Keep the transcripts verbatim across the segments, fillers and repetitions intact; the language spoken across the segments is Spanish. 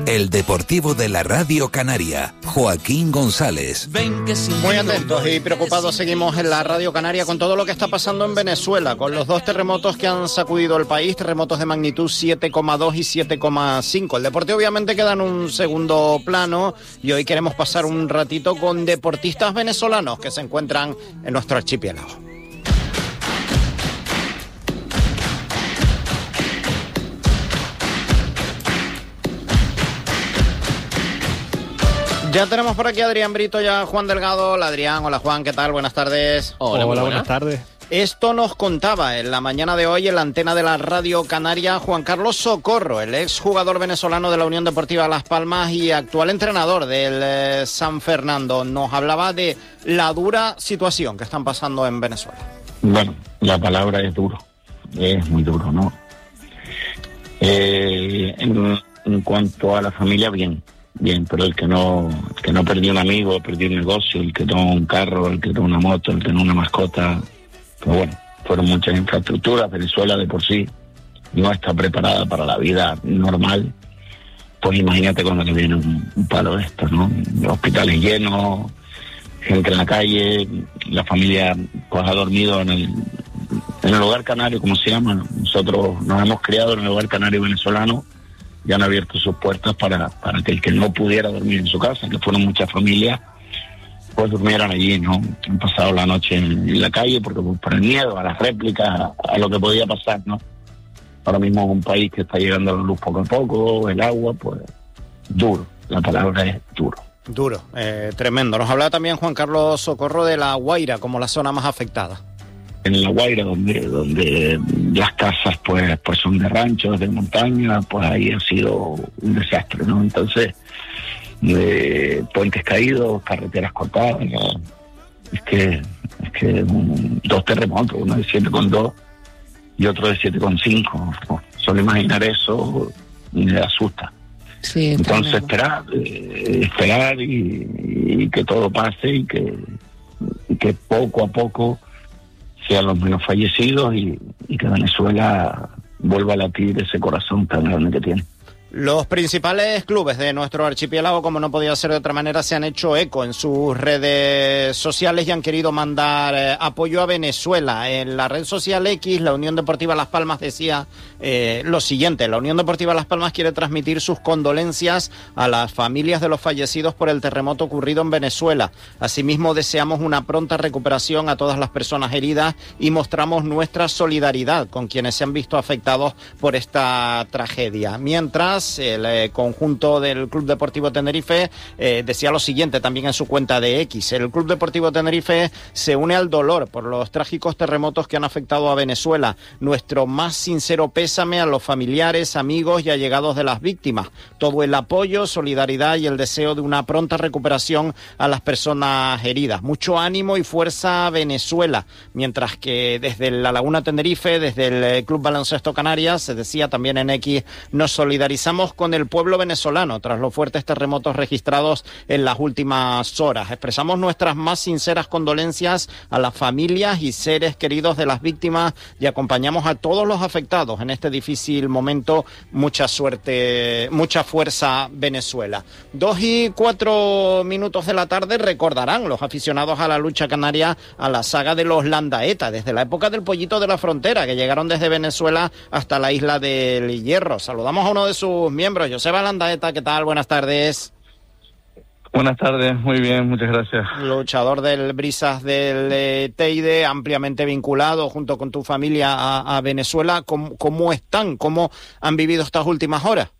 El Deportivo de la Radio Canaria, Joaquín González. Muy atentos y preocupados seguimos en la Radio Canaria con todo lo que está pasando en Venezuela, con los dos terremotos que han sacudido el país, terremotos de magnitud siete coma dos y siete coma cinco. El deporte obviamente queda en un segundo plano y hoy queremos pasar un ratito con deportistas venezolanos que se encuentran en nuestro archipiélago. Ya tenemos por aquí a Adrián Brito y a Juan Delgado. Hola Adrián, hola Juan, ¿qué tal? Buenas tardes. Hola, hola buenas tardes. Esto nos contaba en la mañana de hoy en la antena de la Radio Canaria Juan Carlos Socorro, el ex jugador venezolano de la Unión Deportiva Las Palmas y actual entrenador del eh, San Fernando. Nos hablaba de la dura situación que están pasando en Venezuela. Bueno, la palabra es duro, es muy duro, ¿no? Eh, en, en cuanto a la familia, bien. Bien, pero el que no el que no perdió un amigo, perdió un negocio, el que tuvo un carro, el que tuvo una moto, el que tuvo una mascota, pues bueno, fueron muchas infraestructuras. Venezuela de por sí no está preparada para la vida normal, pues imagínate cuando le viene un, un palo de esto, ¿no? Hospitales llenos, gente en la calle, la familia pues ha dormido en el, en el hogar canario, como se llama. Nosotros nos hemos criado en el hogar canario venezolano. Ya han abierto sus puertas para, para que el que no pudiera dormir en su casa, que fueron muchas familias, pues durmieran allí, ¿no? Han pasado la noche en, en la calle porque pues, por el miedo a las réplicas, a, a lo que podía pasar, ¿no? Ahora mismo es un país que está llegando a la luz poco a poco, el agua, pues duro, la palabra es duro. Duro, eh, tremendo. Nos hablaba también Juan Carlos Socorro de La Guaira como la zona más afectada. En La Guaira, donde donde las casas pues pues son de ranchos, de montaña, pues ahí ha sido un desastre, ¿no? Entonces, de puentes caídos, carreteras cortadas, ¿no? es que es que un, dos terremotos, uno de siete coma dos y otro de siete coma cinco. Solo imaginar eso me asusta. Sí, entonces esperar, eh, esperar y, y que todo pase y que, y que poco a poco sean los menos fallecidos y, y que Venezuela vuelva a latir ese corazón tan grande que tiene. Los principales clubes de nuestro archipiélago, como no podía ser de otra manera, se han hecho eco en sus redes sociales y han querido mandar eh, apoyo a Venezuela. En la red social X, la Unión Deportiva Las Palmas decía eh, lo siguiente: la Unión Deportiva Las Palmas quiere transmitir sus condolencias a las familias de los fallecidos por el terremoto ocurrido en Venezuela. Asimismo, deseamos una pronta recuperación a todas las personas heridas y mostramos nuestra solidaridad con quienes se han visto afectados por esta tragedia. Mientras, el eh, conjunto del Club Deportivo Tenerife eh, decía lo siguiente también en su cuenta de X: el Club Deportivo Tenerife se une al dolor por los trágicos terremotos que han afectado a Venezuela. Nuestro más sincero pésame a los familiares, amigos y allegados de las víctimas. Todo el apoyo, solidaridad y el deseo de una pronta recuperación a las personas heridas. Mucho ánimo y fuerza a Venezuela. Mientras que desde la Laguna Tenerife, desde el Club Baloncesto Canarias, se decía también en X, nos solidarizamos con el pueblo venezolano tras los fuertes terremotos registrados en las últimas horas. Expresamos nuestras más sinceras condolencias a las familias y seres queridos de las víctimas y acompañamos a todos los afectados en este difícil momento. Mucha suerte, mucha fuerza, Venezuela. Dos y cuatro minutos de la tarde. Recordarán los aficionados a la lucha canaria a la saga de los Landaeta, desde la época del Pollito de la Frontera, que llegaron desde Venezuela hasta la isla del Hierro. Saludamos a uno de sus miembros, Joseba Landaeta. ¿Qué tal? Buenas tardes. Buenas tardes, muy bien, muchas gracias. Luchador del Brisas del eh, Teide, ampliamente vinculado junto con tu familia a, a Venezuela. ¿Cómo, ¿Cómo están? ¿Cómo han vivido estas últimas horas?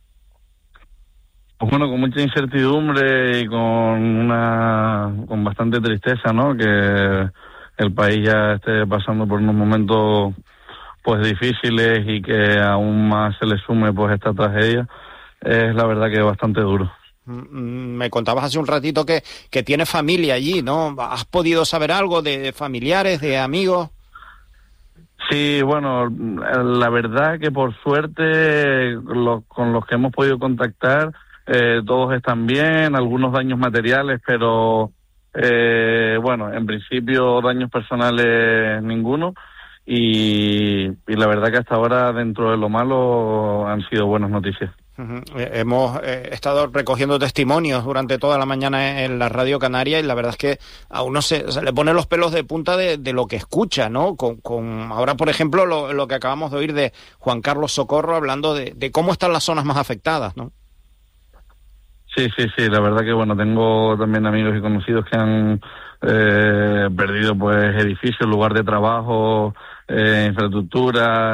Pues bueno, con mucha incertidumbre y con una con bastante tristeza, ¿no? Que el país ya esté pasando por unos momentos pues difíciles y que aún más se le sume pues esta tragedia. Es la verdad que es bastante duro. Me contabas hace un ratito que, que tienes familia allí, ¿no? ¿Has podido saber algo de familiares, de amigos? Sí, bueno, la verdad que por suerte los, con los que hemos podido contactar, eh, todos están bien, algunos daños materiales, pero eh, bueno, en principio daños personales ninguno. Y, y la verdad que hasta ahora, dentro de lo malo, han sido buenas noticias. Uh-huh. Eh, hemos eh, estado recogiendo testimonios durante toda la mañana en la Radio Canaria y la verdad es que a uno se, se le pone los pelos de punta de, de lo que escucha, ¿no? Con, con ahora, por ejemplo, lo, lo que acabamos de oír de Juan Carlos Socorro hablando de, de cómo están las zonas más afectadas, ¿no? Sí, sí, sí, la verdad que bueno, tengo también amigos y conocidos que han eh, perdido pues edificios, lugar de trabajo, eh, infraestructura.